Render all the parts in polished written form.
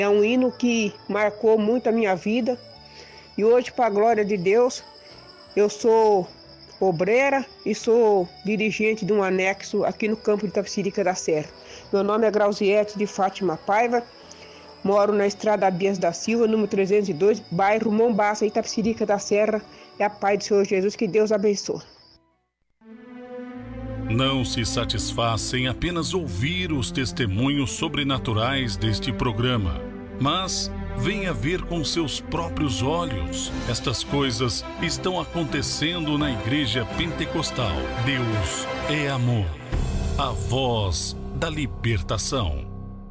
É um hino que marcou muito a minha vida e hoje, para a glória de Deus, eu sou obreira e sou dirigente de um anexo aqui no campo de Itapecerica da Serra. Meu nome é Grauziete de Fátima Paiva, moro na Estrada Abias da Silva, número 302, bairro Mombaça, Itapecerica da Serra. É a paz do Senhor Jesus, que Deus abençoe. Não se satisfaz em apenas ouvir os testemunhos sobrenaturais deste programa, mas venha ver com seus próprios olhos. Estas coisas estão acontecendo na Igreja Pentecostal. Deus é amor, a voz da libertação.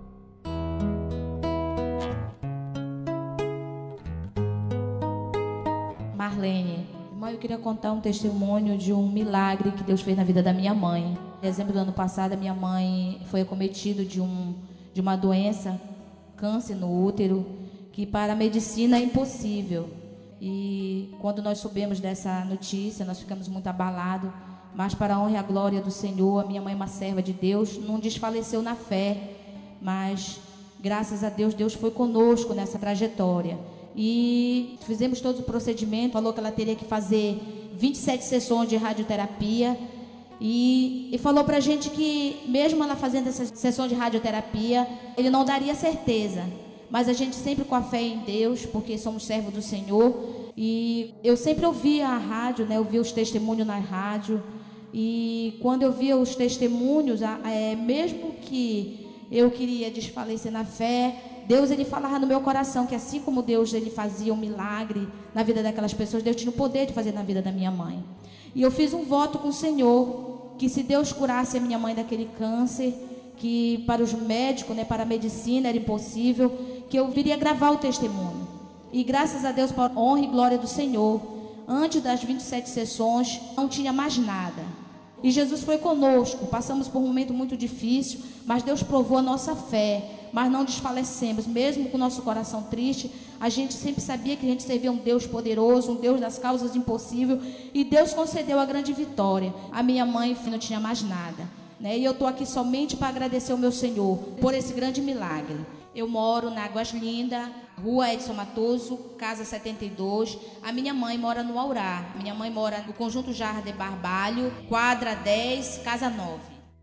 Marlene, eu queria contar um testemunho de um milagre que Deus fez na vida da minha mãe. Em dezembro do ano passado, a minha mãe foi acometida de uma doença, câncer no útero, que para a medicina é impossível. E quando nós soubemos dessa notícia, nós ficamos muito abalados, mas para a honra e a glória do Senhor, a minha mãe é uma serva de Deus, não desfaleceu na fé, mas graças a Deus, Deus foi conosco nessa trajetória. E fizemos todo o procedimento, falou que ela teria que fazer 27 sessões de radioterapia e falou pra gente que mesmo ela fazendo essas sessões de radioterapia, ele não daria certeza, mas a gente sempre com a fé em Deus, porque somos servos do Senhor. E eu sempre ouvia a rádio, né? Eu via os testemunhos na rádio, e quando eu via os testemunhos, mesmo que eu queria desfalecer na fé, Deus, ele falava no meu coração que assim como Deus, ele fazia um milagre na vida daquelas pessoas, Deus tinha o poder de fazer na vida da minha mãe. E eu fiz um voto com o Senhor, que se Deus curasse a minha mãe daquele câncer, que para os médicos, né, para a medicina era impossível, que eu viria gravar o testemunho. E graças a Deus, por honra e glória do Senhor, antes das 27 sessões, não tinha mais nada. E Jesus foi conosco, passamos por um momento muito difícil, mas Deus provou a nossa fé, mas não desfalecemos, mesmo com o nosso coração triste. A gente sempre sabia que a gente servia um Deus poderoso, um Deus das causas impossíveis, e Deus concedeu a grande vitória. A minha mãe não tinha mais nada, né? E eu estou aqui somente para agradecer ao meu Senhor por esse grande milagre. Eu moro na Águas Lindas, Rua Edson Matoso, casa 72. A minha mãe mora no Aurá. Minha mãe mora no Conjunto Jardim Barbalho, quadra 10, casa 9.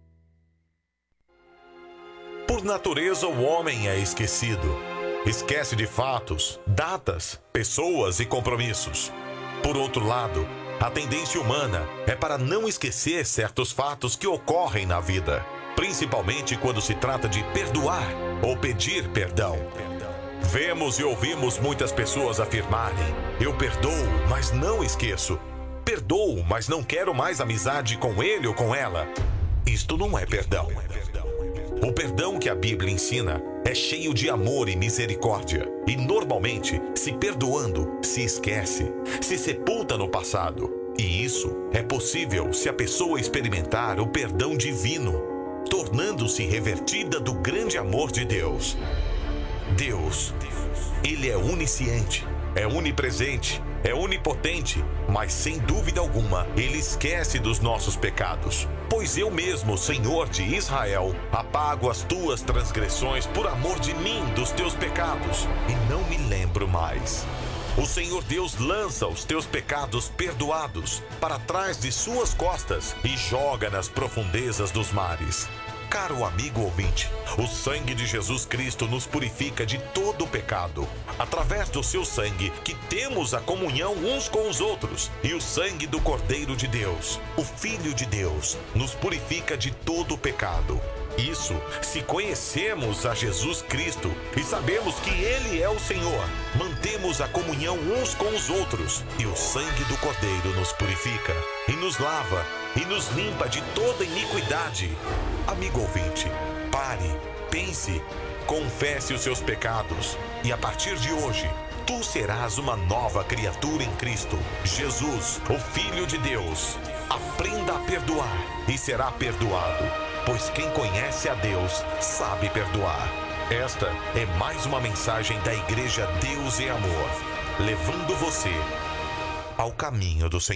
Por natureza, o homem é esquecido. Esquece de fatos, datas, pessoas e compromissos. Por outro lado, a tendência humana é para não esquecer certos fatos que ocorrem na vida, principalmente quando se trata de perdoar ou pedir perdão. Vemos e ouvimos muitas pessoas afirmarem: eu perdoo, mas não esqueço. Perdoo, mas não quero mais amizade com ele ou com ela. Isto não é perdão. O perdão que a Bíblia ensina é cheio de amor e misericórdia. E normalmente, se perdoando, se esquece, se sepulta no passado. E isso é possível se a pessoa experimentar o perdão divino, tornando-se revertida do grande amor de Deus. Deus, Ele é onisciente, é onipresente, é onipotente, mas sem dúvida alguma, Ele esquece dos nossos pecados. Pois eu mesmo, Senhor de Israel, apago as tuas transgressões por amor de mim, dos teus pecados, e não me lembro mais. O Senhor Deus lança os teus pecados perdoados para trás de suas costas e joga nas profundezas dos mares. Caro amigo ouvinte, o sangue de Jesus Cristo nos purifica de todo o pecado. Através do seu sangue que temos a comunhão uns com os outros, e o sangue do Cordeiro de Deus, o Filho de Deus, nos purifica de todo o pecado. Isso se conhecemos a Jesus Cristo e sabemos que Ele é o Senhor. Mantemos a comunhão uns com os outros, e o sangue do Cordeiro nos purifica e nos lava e nos limpa de toda iniquidade. Amigo ouvinte, pare, pense, confesse os seus pecados, e a partir de hoje, tu serás uma nova criatura em Cristo Jesus, o Filho de Deus. Aprenda a perdoar e será perdoado, pois quem conhece a Deus sabe perdoar. Esta é mais uma mensagem da Igreja Deus e Amor, levando você ao caminho do Senhor.